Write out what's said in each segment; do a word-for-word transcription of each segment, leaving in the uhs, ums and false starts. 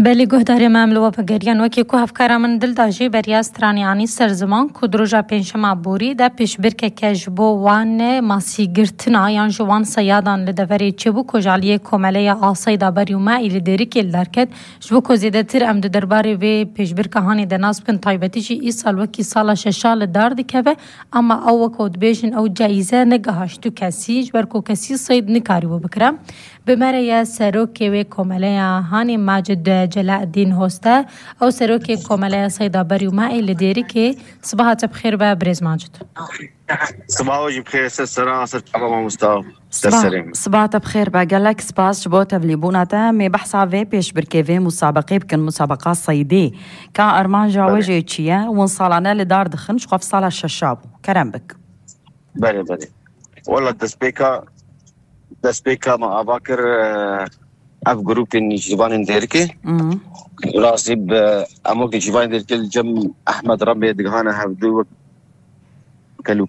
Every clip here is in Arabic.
بلی گهداری مملو و بگریان وکی که هفکار من دل داجی بریا سترانیانی سرزمان کدروجا پنجشنبه بوری ده پیش برکه کجبو وان ماسی گرتنا یان جوان سیادان لدوری چبو کجالیه کمالیه آسای دابری و ما ایلی دری کل درکت جبو کزیده تر ام درباره و پیش برکه هانی دناس بکن تایبتی جی ای سال وکی سال ششال دار دکوه اما او وکود بیشن او جایزه نگهاش تو کسی جبر کو کسی سید نکاری و بکرم بمره سروکی و کمالیه هانی ماجد جلاء الدين هوستا أو سروكي كوماليا سيدا بريو مائي لديريكي صباحا بخير ببريز ماجد. صباحا وجه بخير سرسران سرت عبا مستوى صباحا بخير بقالك سباس جبوتا بليبوناتا مي بحثا في بيش بركيفي مسابقي بكن مسابقات صيدي كان أرمان جاوجي تشيا ونصالانا لدار دخن شقف صالة الششابو كرم بك بلي بلي والله تسبيكا تسبيكا ما أباكر اف جروب نيجيبان ديركي راسب اموك نيجيبان ديركي الجم احمد ربي دغانا هبدو كلو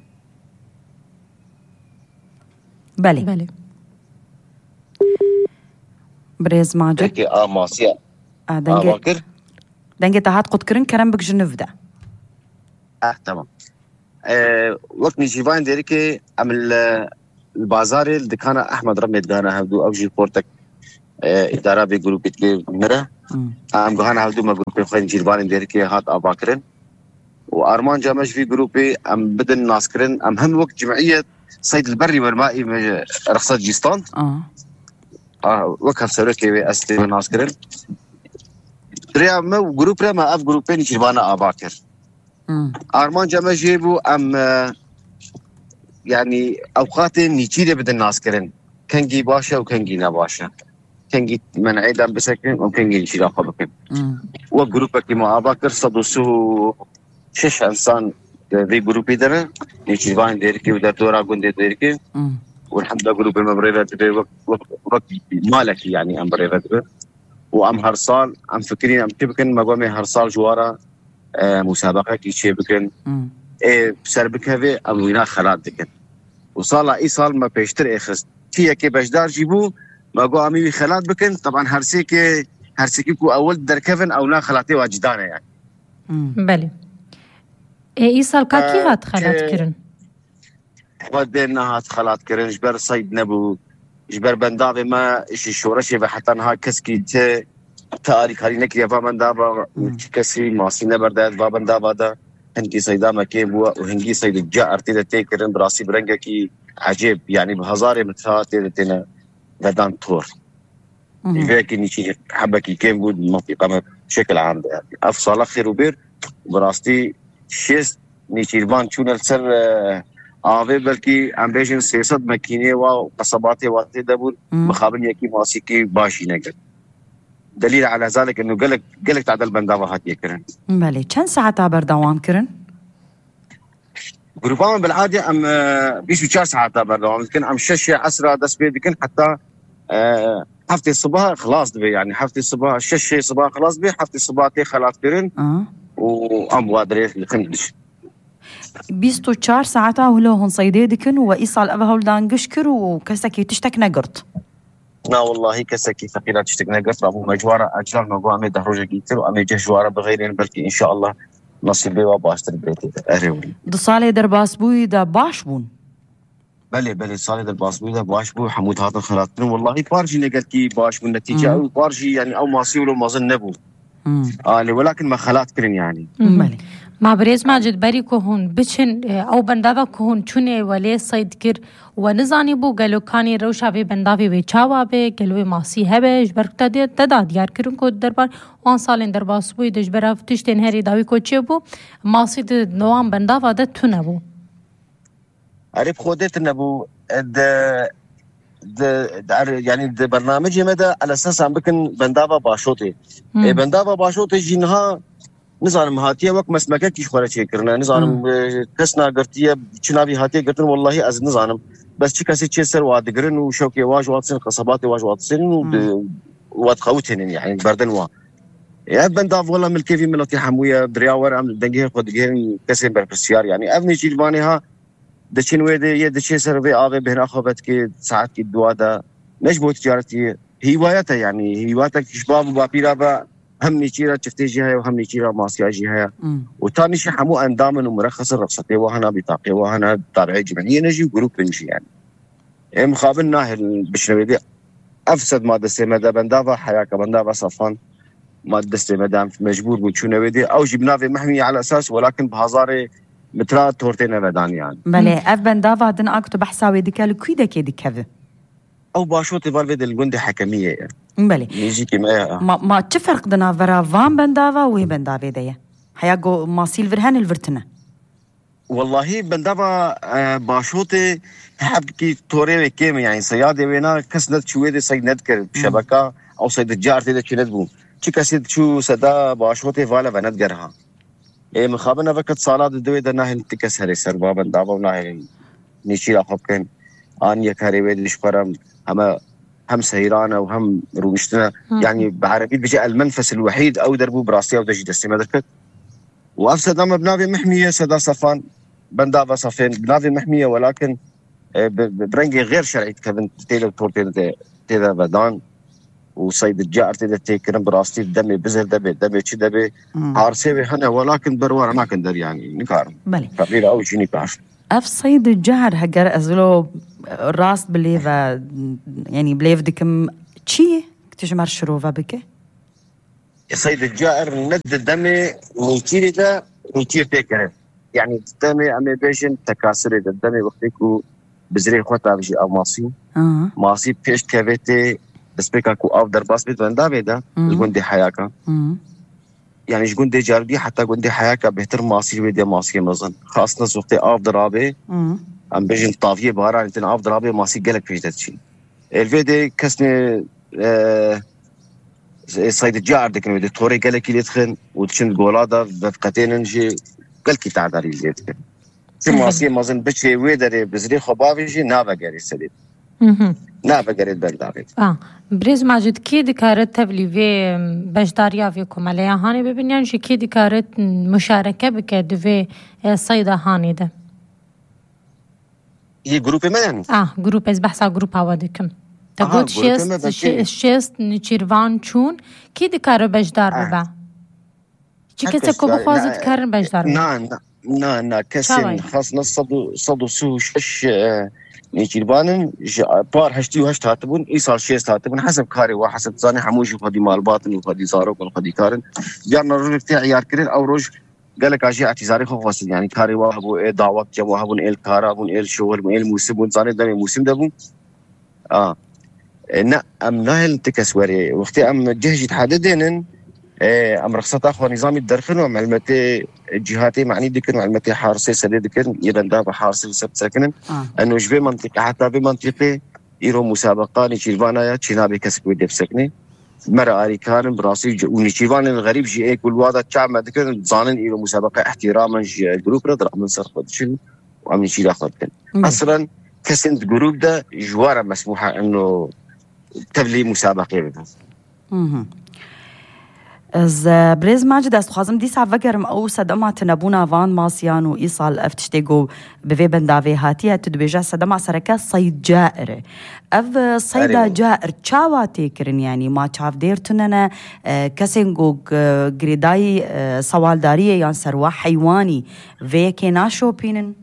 بلي بلي بريز ماجد ديركي اه ماسيا اه دنجي دنجي تهات قد كرن كرم بك جنوب ده اه تمام اه وقت نيجيبان ديركي عمل البازاري دكانا احمد ربي دغانا هبدو اوجي بورتك اداره به گروپ کې مره ام غهان هلدو ما گروپ خو جیربان دیر کې هات اباکرن و ارمان جامش في گروپ ام بدن ناسكرن ام هم وقت جمعيه صيد البري والمائي رخصه جيستان اه اه وقف سركي استي ناسكرن دريا ما گروپ ما اف گروپ جیربان اباکر ارمان جامش جيبو ام يعني اوقات نيجيريا بدن ناسكرن كنجي باشا وكنجي نباشا كنجي من عيدا بسكن وكنجي شراقه بكن وجروبك ما اباكر صدوسو شش انسان في جروبي ده يجي باين ديركي وده دورا غوندي ديركي والحمد لله جروب المبريرات وقت مالك يعني ام بريرات وام هرصال ام فكرين ام تبكن مقامي هرصال جوارا مسابقه كي شي بكن ايه بسربك هذه ام وينا خلات دكن وصال اي صال ما بيشتر اخس تي كي بجدار جيبو ما قو عمي خلات بكن طبعا هرسيكي هرسيكيكو اول دركفن او لا خلاتي واجدانه يعني بله اي صال كاكي هات خلات كرن ودينا هات خلات كرن جبر صيد نبو جبر بندابي ما اشي شورشي بحتى نها كسكي تي تاريخ هاري نكري فامن دابا كسي ماسي نبرداد فامن دابا دا هنجي صيدا ما كيبوا وهنجي صيد جاء ارتيدا تيكرن براسي برنجكي عجيب يعني بهزاري متفاتي تنا بدان تور يفيك نيجي حبكي كيم بود منطقه بشكل عام يعني افصل خير وبير براستي شيست نيجيربان شونل سر آوه بلكي ام بيجن سياسات مكينه و قصباتي وقتي دبول مخابن يكي ماسيكي باشي نقل دليل على ذلك انه قلق قلق تعدل بندابه هات يكرن بلي كم ساعه تابر دوام كرن جروبان بالعاده ام بيشو چهار ساعات تابر دوام يمكن ام ششه عصر دس بيدكن حتى أه حفتي الصباح خلاص دبي يعني حفتي الصباح ششه صباح خلاص بي حفتي الصباح تي خلاص كرن اه وام وادريس لخندش بيستو چهار ساعتا ولو هون صيدي دكن وايصال ابهول دانغشكر وكسكي تشتك نقرت لا والله كسكي ثقيله تشتك نقرت ابو مجواره اجل موضوع مي دهروجه جيتر وامي جهواره بغيرين بلكي ان شاء الله نصيبي وباشتر بيتي اريولي دصالي درباس بوي دا باشبون بله بله صالد الباسبوي ده باش بو حمود هذا خلاتن والله بارجي نقلتي باش بالنتيجه او بارجي يعني او ما سيولو ما ظن نبو اه ولكن ما خلات كرن يعني بله ما بريز ماجد بري كهون بچن او بنداوا كهون چونه ولي صيد كر ونزاني بو گلو كاني روشا به بنداوي به چاوا به گلو ماسي هبه جبرتا دي تداد يار كرن کو دربار وان سالن در باسبوي دجبر فتشتن هري داوي کو چبو ماسي د نوام بنداوا ده تنبو عرف خودت نبو د د يعني د برنامج مدى على اساس عم بكن بندابا باشوتي اي بندابا باشوتي جنها نظام هاتيه وقت مسمكه كيش خوره چكرنا نظام كسنا قرتيه چنابي هاتيه قرتن والله از نظام بس چي كسي چسر وادغرن وشوكي واج واتسن قصبات واج واتسن واتخوتن يعني بردن وا يا بنداف والله ملكي في ملتي حمويه درياور ام دنجه خدجين كسي برسيار يعني ابني جيبانيها دشين ويدي يدشي سربي آغي بهنا خبت كي ساعات كي الدواء ده نجبو تجارتي هوايته يعني هوايتك شباب وبابيرا با هم نيشيرا شفتي جهة وهم نيشيرا ماسيا جهة وتاني شيء حمو أندامن ومرخص الرخصتي وهنا بطاقة وهنا طالعي جمعية نجي وجروب نجي يعني إيه مخابلنا البشنويدي أفسد ما دستي مدى بندافع حياك بندافع صفان ما دستي مدام مجبور بتشونه ودي أو جبنا في محمية على أساس ولكن بهزاري مترات تورتين بدان يعني. بله أف بندافع دن أكتب بحساوي دكال كويدا كي دكذا. أو باشوتي بالفيد الجندي حكمية يعني. بله. نيجي كما ما ما تفرق دنا فرا فان بندافع وهي بندافع ديا. حياجو ما سيلفر هن الفرتنا. والله بندافع آه باشوتي حب كي توري كيم يعني سيادة وينا كسنت شوية دي سيد كر بشبكة أو سيد الجار تيدا كنت بوم. شو كسيد شو سدا باشوتي فالا بند كرها. إيه مخابنا فكت صالات الدوي دنا هن تكسر سر بابا دابا وناه نيشير أخب كان آن يكهري ويد لشبرم هم هم سهيرانة وهم رومشتنا يعني بعربي بيجي المنفس الوحيد أو دربو براسي أو تجي دستي مدركت وأفسد أما بنافي محمية سدا صفان بندافع صفين بنافي محمية ولكن برنجي غير شرعي كذا تيلا تورتين تيلا بدان وصيد الجار تيلا تيكرم براستي دمي بزر دمي دمي شي دمي عارسي هنا ولكن بروار ما كندر يعني نكار بلي فقيرة أو شيء نكار أف صيد الجار هجر أزلو راس بليفا يعني بليف دكم شيء تجمر شروفا بك صيد الجار ند الدمي نيتيري ده نيتير تيكرم يعني دمي أمي بيجن تكاسري الدمي وقتكو بزري خوتا بيجي أو ماسي آه. ماسي بيش كافيتي بسبيكا كو أو در باس بيت وندا بيدا الجندي حياكا يعني جندي جاربي حتى جندي حياكا بهتر ماسي بيدا ماسي مزن خاصة وقتي أو درابي أم بيجن طافية بهارا نتن أو درابي ماسي جلك فيش دتشي الفيدي كسني آه صيد الجار دكنو دي توري جلك يدخن وتشن جولادا بفقتين نجي جلك تعداري زيتك ماسي مازن بچه ویدره بزری خباویجی نابگری سدید نابگری بردارید آه بريز ماجد كي دكارت تبليفي بجداريا في كماليا هاني ببنيان شي كي دكارت مشاركة بكاد في صيدا هاني ده هي جروب من اه جروب از بحثا جروب هوادكم تقول شيست شيست نيشيروان چون كي دكار بجدار ببا چي كسا كو بخوازت كارن بجدار ببا نا نا نا نا كسين خاصنا صدو صدو سو شش نيشيربانن بار هشتي وهشت هاتبون إيصال شيست هاتبون حسب كاري وحسب زاني حموش وخدي مال باطن وخدي زارو وخدي كارن جارنا رجل بتاع عيار كرين أو رج قالك أجي اعتذاري خوفاس يعني كاري واهبو إيه دعوات جم واهبون إيه الكارا بون إيه الشغل إيه الموسم بون زاني دمي موسم دبون آه نا أم ناهل تكسوري وقتي أم جهجي تحددين أم رخصت أخوة نظامي الدرخن ومعلمتي جهاتي معني دكن ومعلمتي حارسي سدي دكن يبن دابا حارسي سبت ساكنن آه. أنه جبي منطقة حتى بمنطقة يرو مسابقة نيشيرفانا تشينابي كسب ودي بسكني مرة آري كارن براسي ونيشيرفانا الغريب جي اي كل وادا تشعب دكن زانن يرو مسابقة احتراما جروب رد رقم سرخ بدشن وعم نشير أخذ دكن أصلا كسنت جروب ده جوارا مسموحة أنه تبلي مسابقة بده اها از بريز ماجد است خوازم دیسا وگرم او صدما تنبونا وان ماسیان و ایصال افتشتگو بوی بنداوی هاتیه تدبیجا صدما سرکه صید جائره او صیدا جائر چاواتی کرن يعني ما چاف دیرتننه کسنگو گریدای سوالداریه یا سروا حیوانی وی که ناشو پینن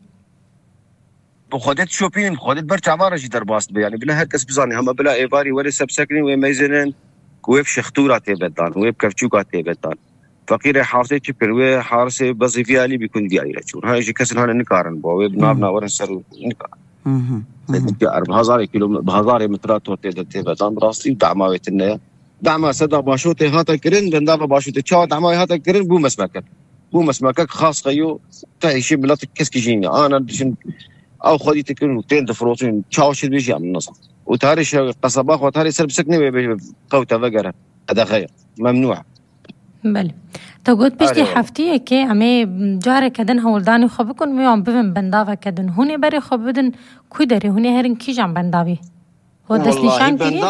بخودت شوبين بخودت برجع مارجي درباست يعني بلا هكس بزاني هم بلا ايفاري ولا سبسكني وميزنن كويف شختورات بدان ويب كفچوكات بدان فقير حارسي تشكر وي حارسي بزيفي علي بيكون دي علي رچور هاي جي كسن هنا نكارن بو ويب نابنا ورنسر نكار اها اها هزار كيلو بهزار مترات وتي بدان راسي دعماويتنا دعما سدا باشوتي هاتا كرين دندابا باشوتي تشا دعماوي هاتا كرين بو مسمكك بو مسمكك خاص خيو تعيش بلات كسكيجيني انا دشن او خدي تكون وتين دفروتين تشاوش بيجي من النص وتاريش قصباخ وتاريش سرب سكني قوته بقره هذا غير ممنوع بله تقول بيشتي حفتيه كي امي جاري كدن هولداني خبكن ميوم بفن بنداوا كدن هوني بري خبدن كودري هوني هرن كي جام بنداوي هو دس نشان كري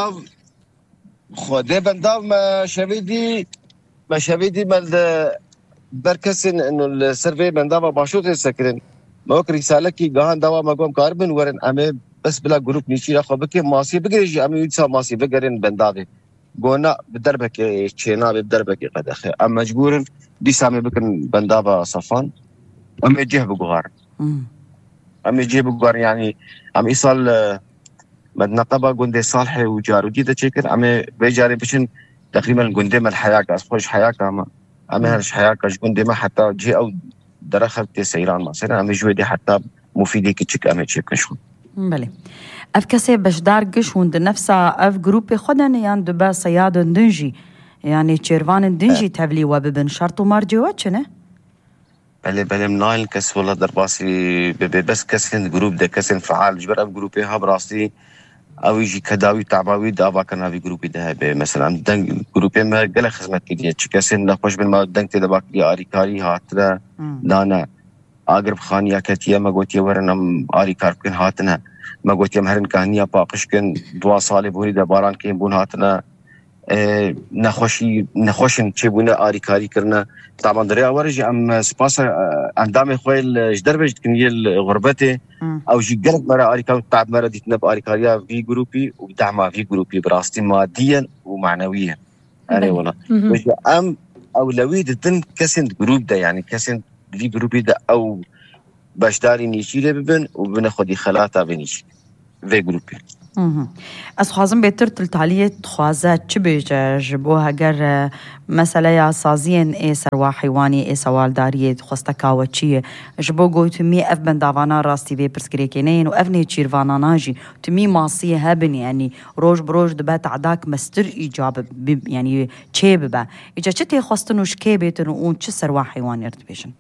خدي بنداو ما شبيدي ما شبيدي مال بركسن انه السيرفي بنداوا باشوت سكرن ما كري سالكي جهان دوا ما قوم كاربن ورن امي بس بلا جروب نيشيرا خو بكي ماسي بگريجي امي يتسا ماسي بگرن بنداوي قلنا بدربك تشينا بدربك قد أخي أم مجبور دي سامي بكن بندابة صفان أم يجيه بقغار أم يجيه بقغار يعني أم إيصال مدنقبة قندي صالحي وجارو دي دا تشكر أم بيجاري بشن تقريبا قندي ما الحياة أصبحش حياة أما أم هرش حياة قندي ما حتى جي أو درخلت سيران مصير أم جوي دي حتى مفيدي كتشك أم تشكر شو بله اف کسی بشدار گش وند نفسا اف گروپی خودن یان دبا سیاد دنجی یعنی چیروان دنجی تبلی و ببن شرط و مرجوات چنه؟ بله بله منايل كس والله درباسي بس كسن جروب ده كسن فعال جبر اف جروبي ها براسي او يجي كداوي تعباوي دابا كان هذه جروبي ده مثلا دنگ جروبي ما قال خدمت كديه كسن نخوش بالما دنگ تدبا كدي اريكاري هاتنا دانا اقرب خانيه كتيه ما قلت ورنم اريكار كن هاتنا ما قلت يم هرن كهنيا باقش كن دوا صالح بوني دباران كين بون هاتنا اه نخوشي نخوشن چه بونه آریکاری کرنا طبعا دریا ورج ام سپاس اندام خویل جدر بجد کنی الغربته او جي قلب مرا آریکار تعب مرا ديتنا بآریکاریا في جروبي ودعمها في جروبي براستي ماديا ومعنويا انا والله ام اولويه الدن كسن جروب ده يعني كسن في جروبي ده او باش داري نيشيله ببن وبناخذ خلاطه بنيش في جروبي از خوازم بهتر تلتالیه خوازه چه بیجه جبوها اگر مثلا یا سازین ای سروا حیوانی ای سوالداریه خواسته کاوه چیه جبو گوی تمی اف بنداوانا راستی وی پرسکری کنین و اف نیچیروانا ناجی تمی ماسیه هبن يعني روج بروج دبات عداك مستر ایجاب يعني چه ببا ایجا چه تی خواستنوش که بیتن و اون چه سروا حیوانی ارد بیشن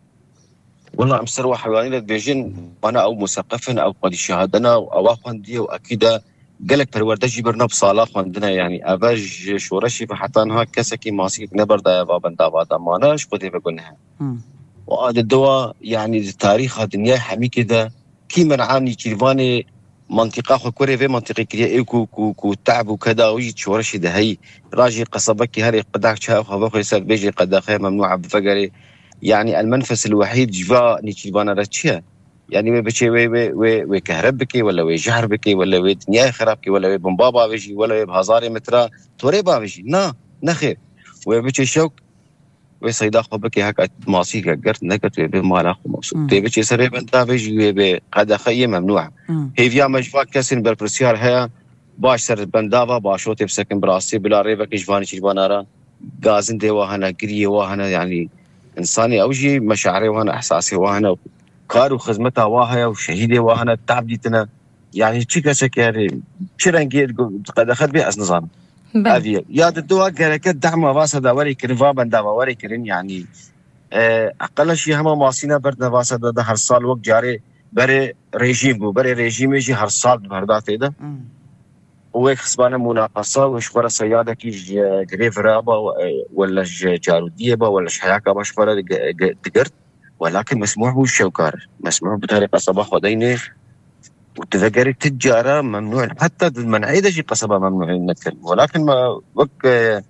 والله امسر وحيواني لك بيجن انا او مثقف او قد شهادنا او اخوندي واكيد قالك پروردجي برنا بصاله خوندنا يعني اباج شورشي حتى انها كسكي ماسك نبردا بابن دابا ماناش قدي بقولها وهذا الدواء يعني تاريخ الدنيا حمي كده كي منعاني كيفاني منطقه خو كوري في منطقه كري كو كو كو تعب وكذا ويجي شورشي ده هي راجي قصبك هري قداك شاف خو يسال بيجي قداخه ممنوعه بفقري يعني المنفس الوحيد جوا نيشيبانا راتشيا يعني وي بشي وي وي وي كهربكي ولا وي جهربكي ولا وي دنيا خرابكي ولا وي بمبابا بيجي ولا وي بهزاري مترا توريبا بيجي نا نخير وي بشي شوك وي صيدا خبكي هكا ماسيكا قرت نكت وي بمالا خموس تي بشي سري بنتا بيجي وي قد خي ممنوع هي فيا مجفا كسن بالبرسيار هيا باش سر بندافا باشوتي بسكن براسي بلا ريبك جواني شيبانا را غازن دي وهنا قريه وهنا يعني إنساني أوجي مشاعري وهنا إحساسي وهنا كارو خدمتها وهنا وشهيدي وهنا التعب ديتنا يعني تشيكا شكاري تشيرانجي قد أخذ بي أس نظام هذه يا الدواء كركت دعمة واسا دوري كرفا بندا وري كرين يعني أقل شيء هم ماسينا بردنا واسا ده هر سال وقت جاري بري ريجيم بو بري ريجيم يجي هر سال بهردات ده ويك خصبانه مناقصه وشفره سياده كي جريف رابا ولا جاروديه ولا شحياكه بشفره دقرت ولكن مسموح هو الشوكار مسموح بطريقه صباح ودينه وتذكري التجاره ممنوع حتى المنعيده شي قصبه ممنوع نتكلم ولكن ما وك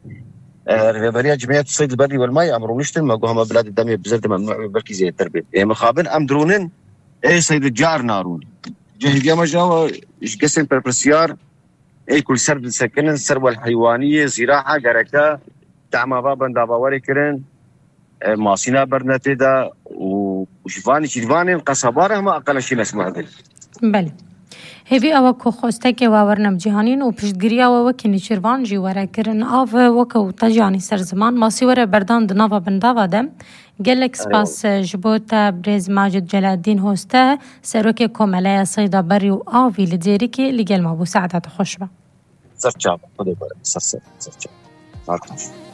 ريفريا جمعيه الصيد البري والماء امروا نشتم ما قوهم بلاد الدم بزرد ممنوع بركي زي التربيه يعني مخابن ام درونن اي صيد الجار نارون جهه ما جاوا ايش قسم بربرسيار اي كل سرب سكن الثروه الحيوانيه زراعه جركه دعم بابا داباوري كرن ماسينا برنتي دا وشفاني شفاني القصباره ما اقل شيء مسموح به بله هبي او کو خوسته کې واورنم جهانین او پشتګریا او وکینی چروان جی ورا کرن او وکو تجانی سر زمان ماسی ور بردان د نوا بنداوا دم گلکس پاس جبوتا برز ماجد جلال الدین هوسته سروک کومله صیدا بری او اوی لدیری کې لګل مبو سعادت خوشبه سرچاب خدای بر سر سر سرچاب